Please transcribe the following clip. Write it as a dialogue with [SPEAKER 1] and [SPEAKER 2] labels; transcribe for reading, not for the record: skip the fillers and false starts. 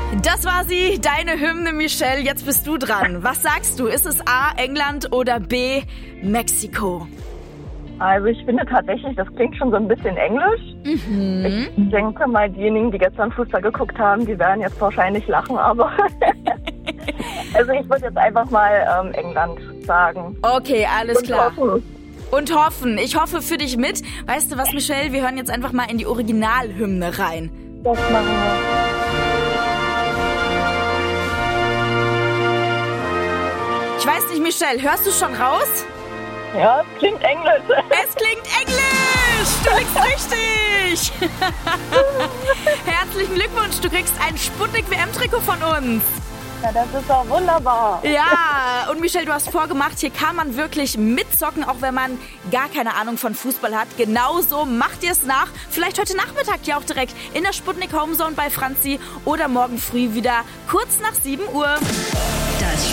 [SPEAKER 1] Das war sie, deine Hymne, Michelle. Jetzt bist du dran. Was sagst du? Ist es A, England oder B, Mexiko?
[SPEAKER 2] Also ich finde tatsächlich, das klingt schon so ein bisschen englisch. Ich denke mal, diejenigen, die gestern Fußball geguckt haben, die werden jetzt wahrscheinlich lachen, aber also ich würde jetzt einfach mal England sagen.
[SPEAKER 1] Okay, alles klar.
[SPEAKER 2] Hoffen.
[SPEAKER 1] Und hoffen. Ich hoffe für dich mit. Weißt du was, Michelle? Wir hören jetzt einfach mal in die Originalhymne rein.
[SPEAKER 2] Das machen wir.
[SPEAKER 1] Ich weiß nicht, Michelle, hörst du schon raus?
[SPEAKER 2] Ja, es klingt englisch.
[SPEAKER 1] Es klingt englisch! Du liegst richtig! Herzlichen Glückwunsch, du kriegst ein Sputnik-WM-Trikot von uns.
[SPEAKER 2] Ja, das ist doch wunderbar.
[SPEAKER 1] Ja, und Michelle, du hast vorgemacht, hier kann man wirklich mitzocken, auch wenn man gar keine Ahnung von Fußball hat. Genauso macht ihr es nach. Vielleicht heute Nachmittag ja auch direkt in der Sputnik Homezone bei Franzi oder morgen früh wieder kurz nach 7 Uhr.
[SPEAKER 3] Das